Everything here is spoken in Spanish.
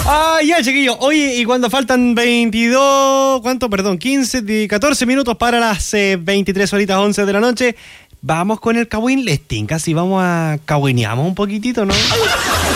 Ah, ya, chiquillos. Oye, y cuando faltan 22, ¿cuánto? Perdón, 14 minutos para las 23 horitas 11 de la noche. Vamos con el Kawin. Les tinca si vamos a kawineamos un poquitito, ¿no?